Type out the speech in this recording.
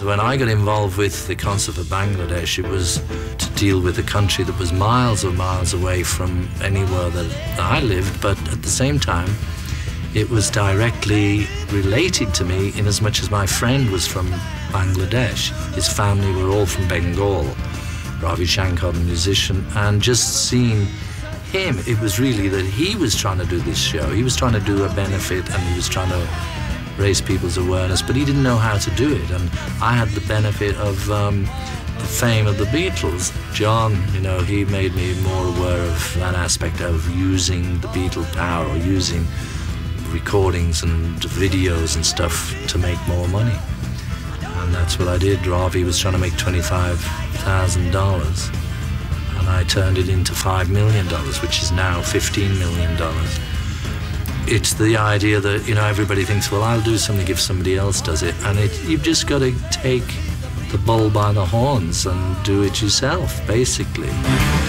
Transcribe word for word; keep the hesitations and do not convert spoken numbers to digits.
When I got involved with the Concert for Bangladesh, it was to deal with a country that was miles and miles away from anywhere that I lived, but at the same time, it was directly related to me in as much as my friend was from Bangladesh. His family were all from Bengal. Ravi Shankar, the musician, and just seeing him, it was really that he was trying to do this show. He was trying to do a benefit and he was trying to raise people's awareness, but he didn't know how to do it. And I had the benefit of um, the fame of the Beatles. John, you know, he made me more aware of that aspect of using the Beatle power or using recordings and videos and stuff to make more money. And that's what I did. Ravi was trying to make twenty-five thousand dollars and I turned it into five million dollars, which is now fifteen million dollars. It's the idea that, you know, everybody thinks, well, I'll do something if somebody else does it. And it, you've just got to take the bull by the horns and do it yourself, basically.